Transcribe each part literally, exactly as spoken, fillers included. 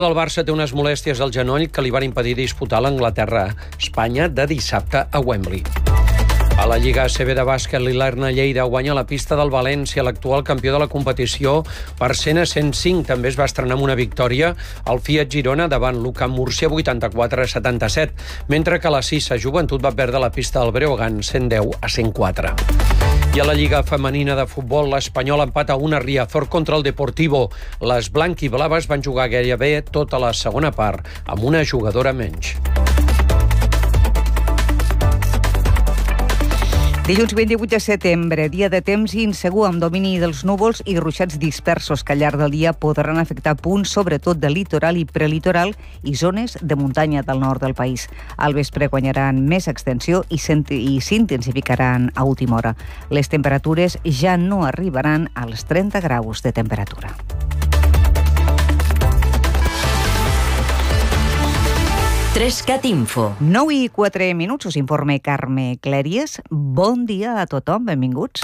El Barça té unes molèsties al genoll que li van impedir disputar l'Anglaterra-Espanya de dissabte a Wembley. A la Lliga A C B de bàsquet, l'Ilerna Lleida guanya la pista del València, l'actual campió de la competició, per cent a cent cinc. També es va estrenar amb una victòria al Fiat Girona davant l'U C A M Múrcia vuitanta-quatre a setanta-set, mentre que la Sissa Joventut va perdre la pista del Breogán cent deu a cent quatre. I a la Lliga femenina de futbol, l'Espanyol empata una a Riazor contra el Deportivo. Les blanc-i-blaves van jugar gairebé tota la segona part, amb una jugadora menys. Dilluns vint-i-vuit de setembre, dia de temps insegur amb domini dels núvols i ruixats dispersos que al llarg del dia podran afectar punts, sobretot de litoral i prelitoral i zones de muntanya del nord del país. Al vespre guanyaran més extensió i s'intensificaran a última hora. Les temperatures ja no arribaran als trenta graus de temperatura. Trescat Info. nou i quatre minuts, us informa Carme Clèries. Bon dia a tothom, benvinguts.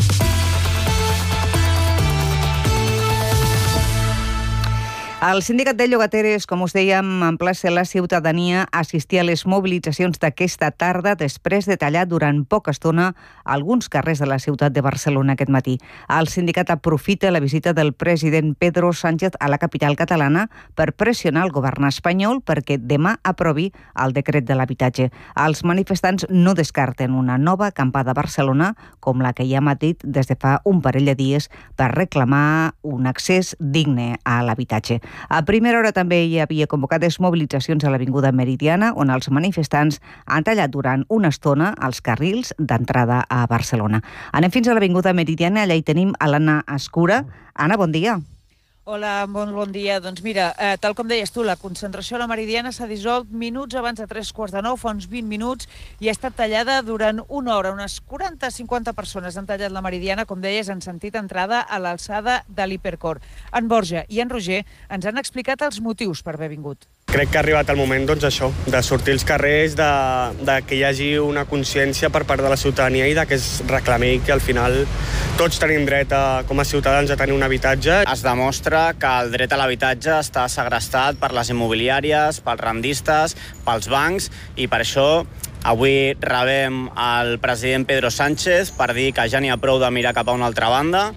El sindicat de llogateres, com us dèiem, emplaça la ciutadania a assistir a les mobilitzacions d'aquesta tarda després de tallar durant poca estona alguns carrers de la ciutat de Barcelona aquest matí. El sindicat aprofita la visita del president Pedro Sánchez a la capital catalana per pressionar el govern espanyol perquè demà aprovi el decret de l'habitatge. Els manifestants no descarten una nova acampada a Barcelona com la que hi ha a Madrid des de fa un parell de dies per reclamar un accés digne a l'habitatge. A primera hora també hi havia convocades mobilitzacions a l'Avinguda Meridiana, on els manifestants han tallat durant una estona els carrils d'entrada a Barcelona. Anem fins a l'Avinguda Meridiana, allà hi tenim a l'Anna Escura. Anna, bon dia. Hola, bon, bon dia. Doncs mira, eh, tal com deies tu, la concentració a la Meridiana s'ha dissolt minuts abans de tres quarts de nou, fa uns vint minuts, i ha estat tallada durant una hora. Unes quaranta a cinquanta persones han tallat la Meridiana, com deies, en sentit entrada a l'alçada de l'Hipercor. En Borja i en Roger ens han explicat els motius per haver vingut. Crec que ha arribat el moment, doncs, això, de sortir als carrers, de, de que hi hagi una consciència per part de la ciutadania i de que es reclami que al final tots tenim dret a, com a ciutadans a tenir un habitatge. Es demostra que el dret a l'habitatge està segrestat per les immobiliàries, pels rendistes, pels bancs, i per això avui rebem el president Pedro Sánchez per dir que ja n'hi ha prou de mirar cap a una altra banda.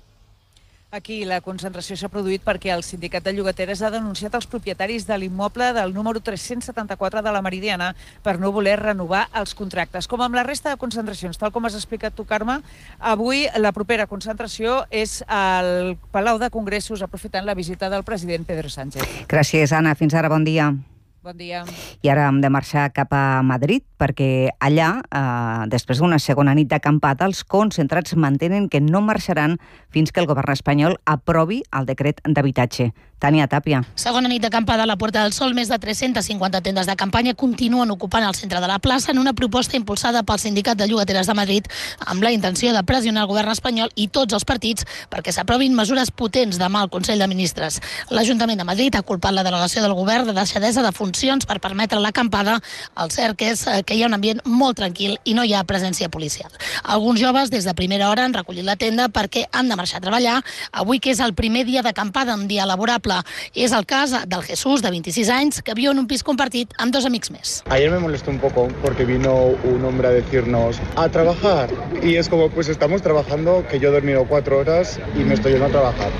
Aquí la concentració s'ha produït perquè el sindicat de llogateres ha denunciat els propietaris de l'immoble del número tres-cents setanta-quatre de la Meridiana per no voler renovar els contractes. Com amb la resta de concentracions, tal com has explicat tu, Carme, avui la propera concentració és al Palau de Congressos, aprofitant la visita del president Pedro Sánchez. Gràcies, Anna. Fins ara, bon dia. Bon dia. I ara hem de marxar cap a Madrid perquè allà, eh, després d'una segona nit d'acampada, els concentrats mantenen que no marxaran fins que el govern espanyol aprovi el decret d'habitatge. Tània Tàpia. Segona nit d'acampada a la Puerta del Sol, més de tres-centes cinquanta tendes de campanya continuen ocupant el centre de la plaça en una proposta impulsada pel Sindicat de Llogateres de Madrid amb la intenció de pressionar el govern espanyol i tots els partits perquè s'aprovin mesures potents demà al Consell de Ministres. L'Ajuntament de Madrid ha culpat la delegació del govern de deixadesa de funcions per permetre l'acampada. El cert és que hi ha un ambient molt tranquil i no hi ha presència policial. Alguns joves des de primera hora han recollit la tenda perquè han de marxar a treballar avui, que és el primer dia d'acampada, un dia laborable. És el cas del Jesús, de veintiséis anys, que viu en un pis compartit amb dos amics més. Ayer me molestó un poco porque vino un hombre a decirnos a trabajar y es como, pues estamos trabajando, que yo he dormido cuatro horas y me estoy yendo a trabajar.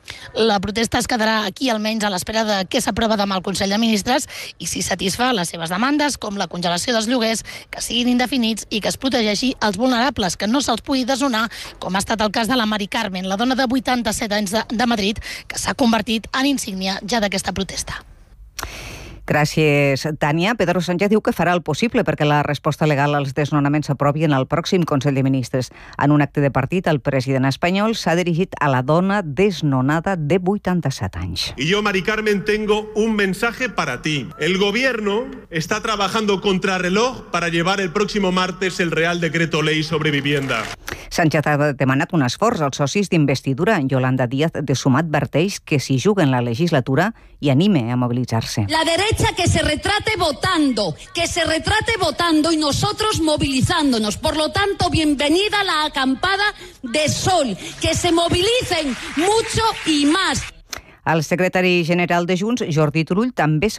La protesta es quedarà aquí almenys a l'espera de què s'aprova demà al Consell de Ministres i si satisfà les seves demandes, com la congelació dels lloguers, que siguin indefinits i que es protegeixi els vulnerables, que no se'ls pugui desnonar, com ha estat el cas de la Mari Carmen, la dona de vuitanta-set anys de, de Madrid, que s'ha convertit en insígnia ja d'aquesta protesta. Gràcies, Tània. Pedro Sánchez diu que farà el possible perquè la resposta legal als desnonaments s'aprovi en el pròxim Consell de Ministres. En un acte de partit, el president espanyol s'ha dirigit a la dona desnonada de vuitanta-set anys. Y yo, Mari Carmen, tengo un mensaje para ti. El gobierno está trabajando contrarreloj para llevar el próximo martes el Real Decreto Ley sobre vivienda. Sánchez ha demanat un esforç als socis d'investidura. Yolanda Díaz de Sumar adverteix que si juguen la legislatura i anime a mobilitzar-se. La derecha que se retrate votando, que se retrate votando y nosotros movilizándonos. Por lo tanto, bienvenida la acampada de Sol. Que se movilicen mucho y más. El secretari general de Junts, Jordi Turull, també